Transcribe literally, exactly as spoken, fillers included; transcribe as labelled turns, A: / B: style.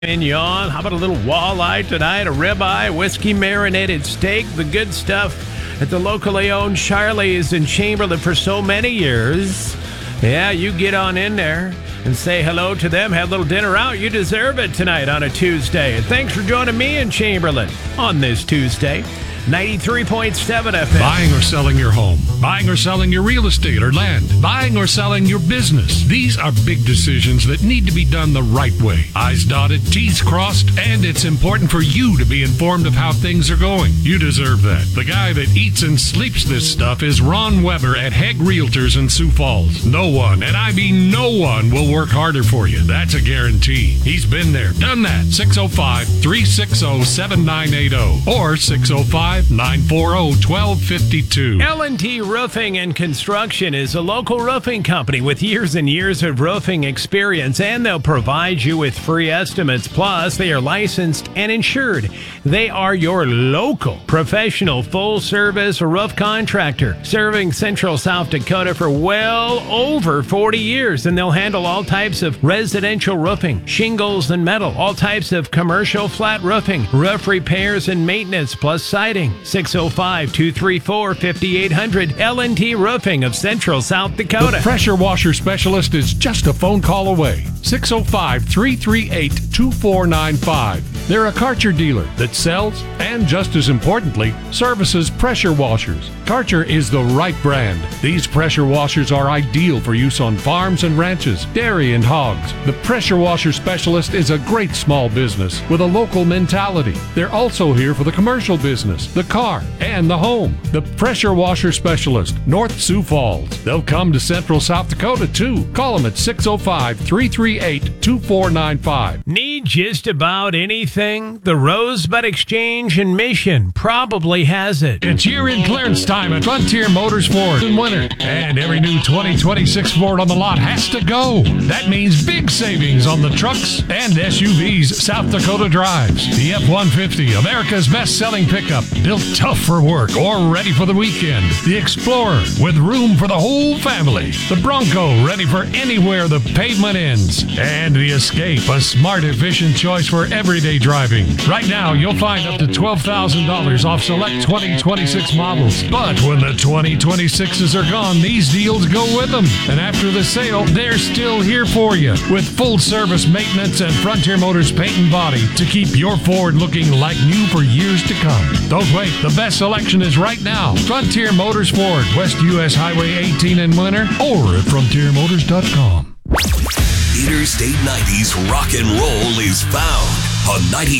A: Mignon. How about a little walleye tonight? A ribeye, whiskey marinated steak, the good stuff at the locally owned Charlie's in Chamberlain for so many years. Yeah, you get on in there and say hello to them. Have a little dinner out. You deserve it tonight on a Tuesday. And thanks for joining me in Chamberlain on this Tuesday. ninety-three point seven F M.
B: Buying or selling your home. Buying or selling your real estate or land. Buying or selling your business. These are big decisions that need to be done the right way. I's dotted, T's crossed, and it's important for you to be informed of how things are going. You deserve that. The guy that eats and sleeps this stuff is Ron Weber at Hegg Realtors in Sioux Falls. No one, and I mean no one, will work harder for you. That's a guarantee. He's been there, done that. six oh five, three six zero, seven nine eight zero or six oh five, nine four zero, one two five two.
A: L and T Roofing and Construction is a local roofing company with years and years of roofing experience, and they'll provide you with free estimates. Plus, they are licensed and insured. They are your local professional full-service roof contractor, serving Central South Dakota for well over forty years, and they'll handle all types of residential roofing, shingles and metal, all types of commercial flat roofing, roof repairs and maintenance, plus siding. six oh five, two three four, five eight hundred. L and T Roofing of Central South Dakota.
B: The pressure washer specialist is just a phone call away. six oh five, three three eight, two four nine five. They're a Karcher dealer that sells and, just as importantly, services pressure washers. Karcher is the right brand. These pressure washers are ideal for use on farms and ranches, dairy and hogs. The pressure washer specialist is a great small business with a local mentality. They're also here for the commercial business, the car, and the home. The pressure washer specialist, North Sioux Falls. They'll come to Central South Dakota too. Call them at six oh five, three three eight, two four nine five.
A: Need just about anything? The Rosebud Exchange in Mission probably has it.
B: It's year-end clearance time at Frontier Motors Ford in winter, and every new twenty twenty-six Ford on the lot has to go. That means big savings on the trucks and S U Vs South Dakota drives. The F one fifty, America's best-selling pickup, built tough for work or ready for the weekend. The Explorer, with room for the whole family. The Bronco, ready for anywhere the pavement ends. And the Escape, a smart, efficient choice for everyday driving. Right now, you'll find up to twelve thousand dollars off select twenty twenty-six models. But when the twenty twenty-sixes are gone, these deals go with them. And after the sale, they're still here for you with full service maintenance and Frontier Motors paint and body to keep your Ford looking like new for years to come. Don't wait. The best selection is right now. Frontier Motors Ford, West U S Highway eighteen in winter, or at frontier motors dot com.
C: Interstate nineties rock and roll is found on ninety.